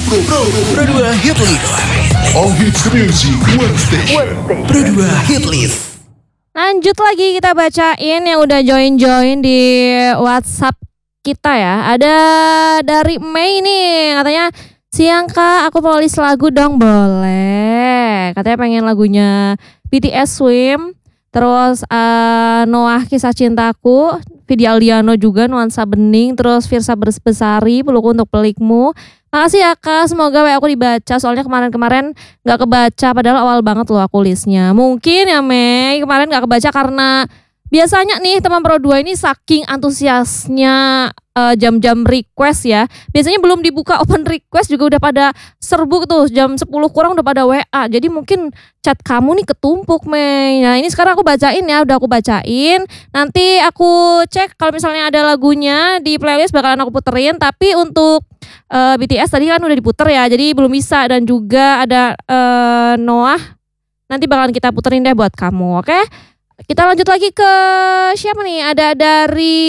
Pro 2 Hit List. All Hits Music One Station. Pro 2 Hit List. Lanjut lagi kita bacain yang udah join di WhatsApp kita ya. Ada dari Mei nih, katanya siang kak aku mau list lagu dong, boleh. Katanya pengen lagunya BTS Swim, terus Noah Kisah Cintaku, Vidi Aldiano juga Nuansa Bening, terus Firsa Besari Pelukku Untuk Pelikmu. Makasih ya kak, semoga WA aku dibaca, soalnya kemarin gak kebaca, padahal awal banget loh aku listnya. Mungkin ya Mei kemarin gak kebaca karena biasanya nih teman Pro 2 ini saking antusiasnya jam-jam request ya. Biasanya belum dibuka open request juga udah pada serbu tuh, jam 10 kurang udah pada WA. Jadi mungkin chat kamu nih ketumpuk Mei. Nah ini sekarang aku bacain ya, udah aku bacain. Nanti aku cek kalau misalnya ada lagunya di playlist bakalan aku puterin. Tapi untuk BTS tadi kan udah diputer ya, jadi belum bisa. Dan juga ada Noah, nanti bakalan kita puterin deh buat kamu, oke? Kita lanjut lagi ke siapa nih? Ada dari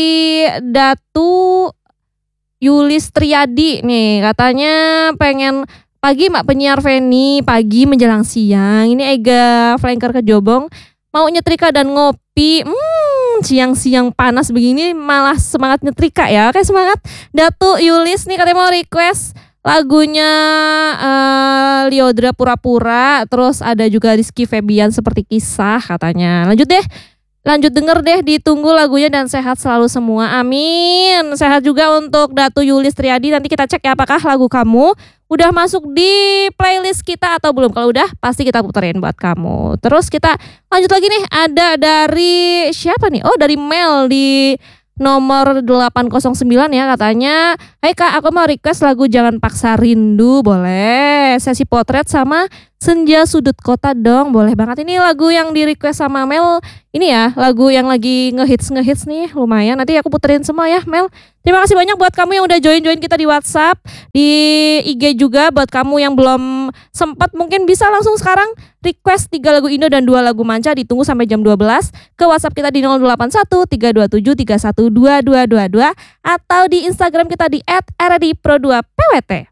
Datu Yulis Triadi nih, katanya pengen pagi Mbak penyiar Feni, pagi menjelang siang. Ini Ega Flanker Kejobong, mau nyetrika dan ngopi. Siang-siang panas begini malah semangat nyetrika ya. Oke, semangat. Datu Yulis nih katanya mau request lagunya Liodra Pura-Pura, terus ada juga Rizky Febian Seperti Kisah katanya. Lanjut denger deh, ditunggu lagunya dan sehat selalu semua. Amin. Sehat juga untuk Datu Yulis Triadi. Nanti kita cek ya apakah lagu kamu udah masuk di playlist kita atau belum. Kalau udah pasti kita puterin buat kamu. Terus kita lanjut lagi nih, ada dari siapa nih? Oh, dari Mel di nomor 809 ya, katanya hai kak aku mau request lagu Jangan Paksa Rindu, boleh. Sesi potret sama Senja Sudut Kota dong, boleh banget. Ini lagu yang di request sama Mel, ini ya lagu yang lagi ngehits nih, lumayan. Nanti aku puterin semua ya Mel. Terima kasih banyak buat kamu yang udah join kita di WhatsApp, di IG juga. Buat kamu yang belum sempat mungkin bisa langsung sekarang request 3 lagu Indo dan 2 lagu Manca, ditunggu sampai jam 12 ke WhatsApp kita di 081 327 312222 atau di Instagram kita di @rdpro2pwt.